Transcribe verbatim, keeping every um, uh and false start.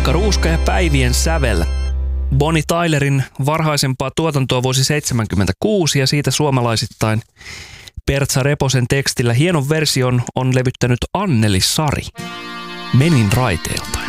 Pekka Ruuska ja Päivien sävel. Bonnie Tylerin varhaisempaa tuotantoa vuosi seitsemänkymmentäkuusi ja siitä suomalaisittain Pertsa Reposen tekstillä hienon version on levyttänyt Anneli Sari. Menin raiteilta.